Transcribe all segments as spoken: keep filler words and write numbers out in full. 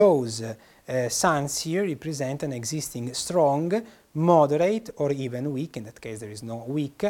Those uh, signs here represent an existing strong, moderate, or even weak, in that case there is no weak,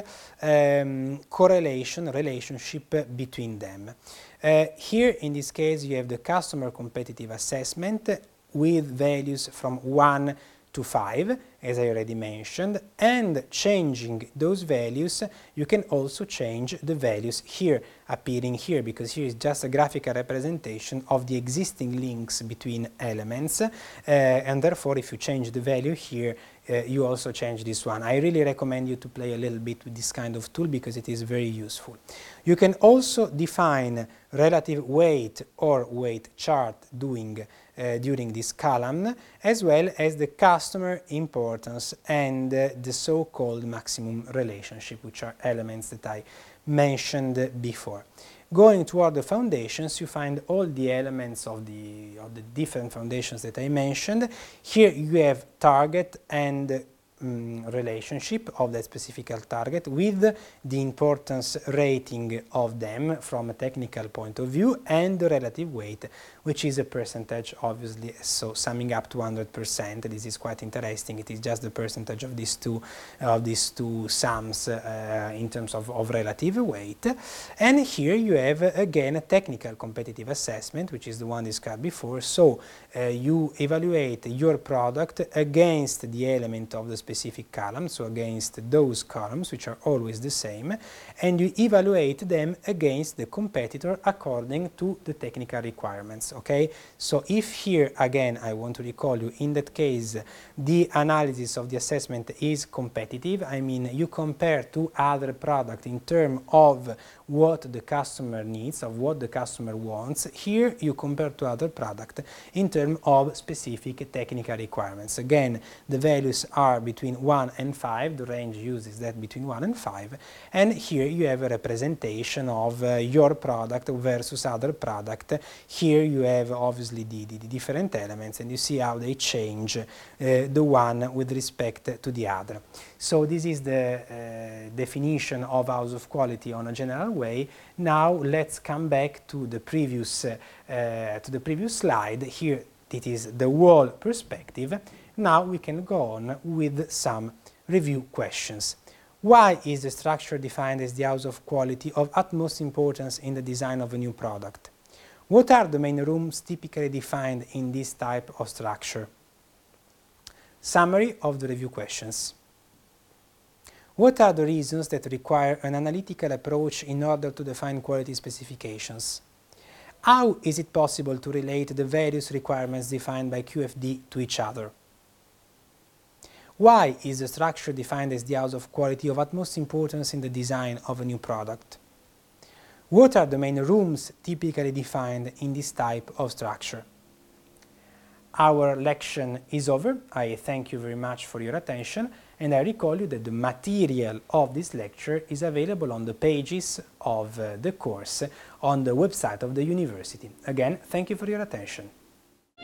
um, correlation, relationship between them. Uh, here in this case you have the customer competitive assessment with values from one to five, as I already mentioned, and changing those values you can also change the values here, appearing here, because here is just a graphical representation of the existing links between elements, uh, and therefore if you change the value here uh, you also change this one. I really recommend you to play a little bit with this kind of tool because it is very useful. You can also define relative weight or weight chart doing Uh, during this column, as well as the customer importance and uh, the so-called maximum relationship, which are elements that I mentioned before. Going toward the foundations, you find all the elements of the, of the different foundations that I mentioned. Here you have target and Um, relationship of that specific target with the importance rating of them from a technical point of view and the relative weight, which is a percentage, obviously, so summing up to one hundred percent. This is quite interesting. It is just the percentage of these two of these two sums uh, in terms of, of relative weight. And here you have uh, again a technical competitive assessment, which is the one described before. So uh, you evaluate your product against the element of the specific specific column, so against those columns which are always the same, and you evaluate them against the competitor according to the technical requirements. Okay, so if here again I want to recall you, in that case the analysis of the assessment is competitive. I mean, you compare to other product in terms of what the customer needs, of what the customer wants. Here you compare to other product in terms of specific technical requirements. Again, the values are between one and five, the range used is that between one and five, and here you have a representation of uh, your product versus other product. Here you have obviously the, the, the different elements, and you see how they change uh, the one with respect to the other. So this is the uh, definition of house of quality on a general way. Now let's come back to the previous, uh, uh, to the previous slide. Here it is the whole perspective. Now we can go on with some review questions. Why is the structure defined as the house of quality of utmost importance in the design of a new product? What are the main rooms typically defined in this type of structure? Summary of the review questions. What are the reasons that require an analytical approach in order to define quality specifications? How is it possible to relate the various requirements defined by Q F D to each other? Why is the structure defined as the house of quality of utmost importance in the design of a new product? What are the main rooms typically defined in this type of structure? Our lecture is over. I thank you very much for your attention, and I recall you that the material of this lecture is available on the pages of uh, the course on the website of the university. Again, thank you for your attention.